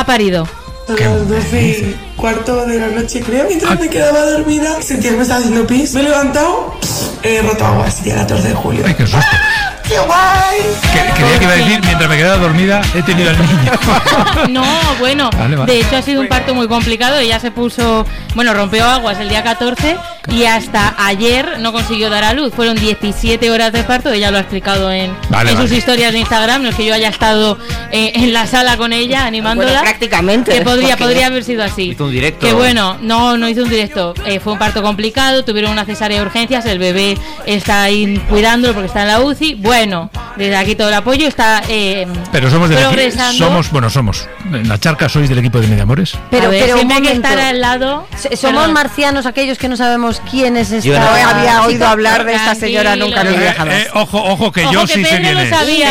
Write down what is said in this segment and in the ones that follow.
ha parido. A las 12:15 de la noche, creo. Mientras me quedaba dormida, sentía que me estaba haciendo pis. Me he levantado, he roto aguas, día 14 de julio. Ay, qué susto. ¡Qué guay! Creía que iba a decir, mientras me quedaba dormida, he tenido al niño. No, bueno, vale. De hecho ha sido un parto muy complicado. Ella se puso, rompió aguas el día 14 y hasta ayer no consiguió dar a luz. Fueron 17 horas de parto, ella lo ha explicado en sus historias de Instagram. No es que yo haya estado en la sala con ella animándola. Bueno, prácticamente. Que podría haber sido así. Hizo un directo. Que bueno, no hizo un directo. Fue un parto complicado, tuvieron una cesárea de urgencias, el bebé está ahí cuidándolo porque está en la UCI. Bueno, desde aquí todo el apoyo está pero somos progresando. Somos en La Charca sois del equipo de Mediamores. Pero siempre hay que estar al lado. Somos marcianos aquellos que no sabemos quién es esta. Yo no había oído hablar de esta señora nunca en mi vida jamás. Ojo que yo sí sé quién es.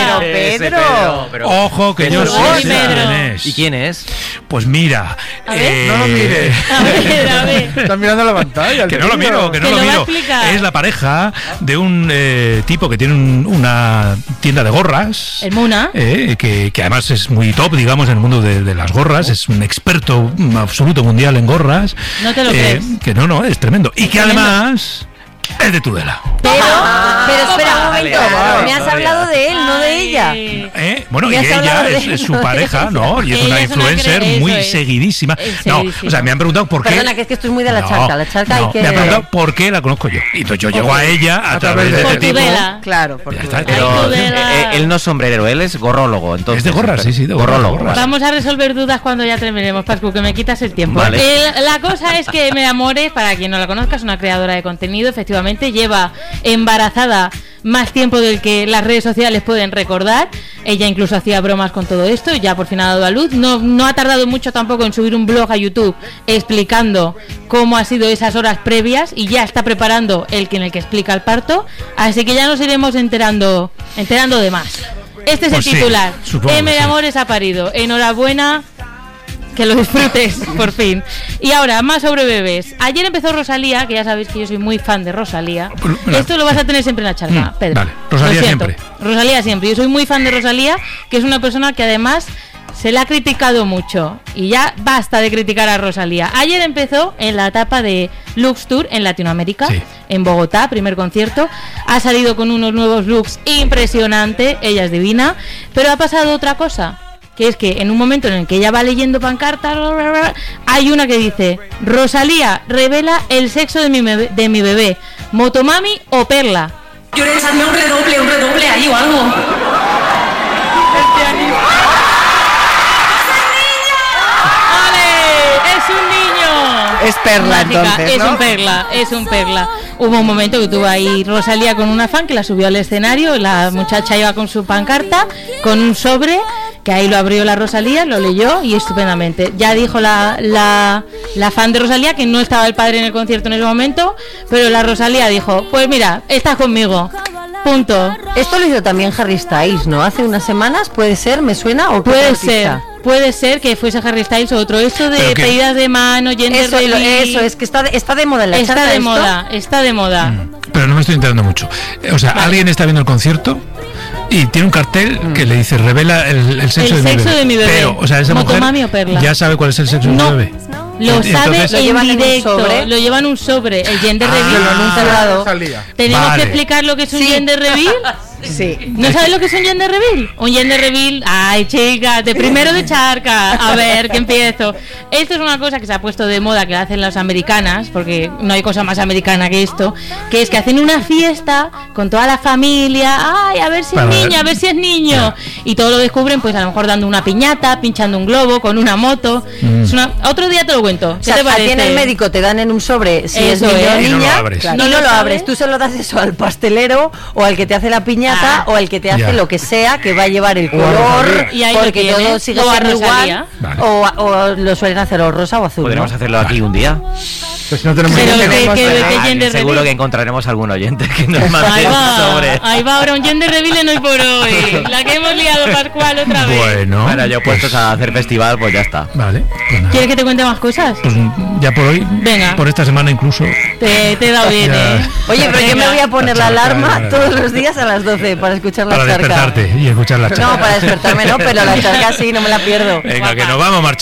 Pedro. Ojo que yo sí sé quién es. ¿Y quién es? Pues mira, no lo mires. A ver. Estás mirando la pantalla. Que no lo miro. Es la pareja de un tipo que tiene una tienda de gorras. El Muna. Que además es muy top, digamos, en el mundo de las gorras. Es un experto absoluto mundial en gorras. No te lo crees. Que no, es tremendo. Y que además es de Tudela. Pero espera un momento. Me has hablado de él, no de ella. Bueno, y ella es su pareja, ¿no? Y es una influencer muy seguidísima. No, o sea, me han preguntado por qué. Perdona, que es que esto es muy de La Charca. La Charca hay que... Me han preguntado por qué la conozco yo. Y entonces yo llego a ella a través de este tipo. Claro, por pero él no es sombrerero, él es gorrólogo. Entonces, es de gorras, sí, de gorrólogo. Vamos a resolver dudas cuando ya terminemos, Pascu, que me quitas el tiempo. Vale. La cosa es que Mediamores, para quien no la conozca, es una creadora de contenido. Efectivamente, lleva embarazada más tiempo del que las redes sociales pueden recordar. Ella incluso hacía bromas con todo esto y ya por fin ha dado a luz. No ha tardado mucho tampoco en subir un blog a YouTube explicando cómo ha sido esas horas previas y ya está preparando el que explica el parto. Así que ya nos iremos enterando de más. Este es pues el titular. Mediamores ha parido. Enhorabuena. Que lo disfrutes, por fin. Y ahora, más sobre bebés. Ayer empezó Rosalía, que ya sabéis que yo soy muy fan de Rosalía. Esto lo vas a tener siempre en La Charca, Pedro. Vale, Rosalía siempre. Rosalía siempre. Yo soy muy fan de Rosalía, que es una persona que además se la ha criticado mucho. Y ya basta de criticar a Rosalía. Ayer empezó en la etapa de Lux Tour en Latinoamérica, en Bogotá, primer concierto. Ha salido con unos nuevos looks impresionantes. Ella es divina. Pero ha pasado otra cosa, que es que en un momento en el que ella va leyendo pancartas, hay una que dice: Rosalía revela el sexo de mi bebé, Motomami o Perla. Llores, hazme un redoble ahí o algo. ¡Es un niño! Es Perla, entonces, ¿no? Es un Perla. Hubo un momento que tuvo ahí Rosalía con una fan que la subió al escenario. La muchacha iba con su pancarta, con un sobre, que ahí lo abrió la Rosalía, lo leyó y estupendamente. Ya dijo la fan de Rosalía que no estaba el padre en el concierto en ese momento, pero la Rosalía dijo: pues mira, estás conmigo. Punto. Esto lo hizo también Harry Styles, ¿no? Hace unas semanas, ¿puede ser? ¿Me suena? ¿O puede ser que fuese Harry Styles o otro. Esto de pedidas de mano, gender reveal. Eso es que está de moda en La Charca. Está de moda. Pero no me estoy enterando mucho. O sea, alguien está viendo el concierto y tiene un cartel que le dice: revela el sexo de mi bebé. Pero, o sea, esa mujer ya sabe cuál es el sexo de mi bebé. Lo sabe en directo, lo llevan un sobre, el gender reveal. Tenemos que explicar lo que es un gender reveal. Sí. ¿No sabes lo que es un gender reveal? Un gender reveal, ay chicas, de primero de Charca. A ver, que empiezo. Esto es una cosa que se ha puesto de moda, que hacen las americanas, porque no hay cosa más americana que esto, que es que hacen una fiesta con toda la familia. Ay, a ver si es niña, a ver si es niño. Y todo lo descubren, pues a lo mejor dando una piñata, pinchando un globo, con una moto. Otro día te lo cuento. ¿Qué te parece? A ti en el médico te dan en un sobre si es niño o niña, y no lo abres. Tú se lo das eso al pastelero o al que te hace la piñata o al que te hace lo que sea, que va a llevar el color, porque todo sigue siendo igual. O lo suelen hacer o rosa o azul. Podríamos hacerlo aquí un día. Pues si no tenemos seguro que encontraremos algún oyente que nos mande sobre. Ahí va ahora un gender reveal en Hoy por Hoy. La que hemos liado, Pascual, otra vez. Bueno, yo puestos a hacer festival, pues ya está. Vale. Pues ¿quieres que te cuente más cosas? Pues ya por hoy. Venga. Por esta semana incluso. Te he dado bien, Oye, pero yo me voy a poner la alarma todos los días a las 12 para escuchar La Charca. Para despertarte y escuchar La Charca. No, para despertarme no, pero La Charca sí, no me la pierdo. Venga, que nos vamos a marchar.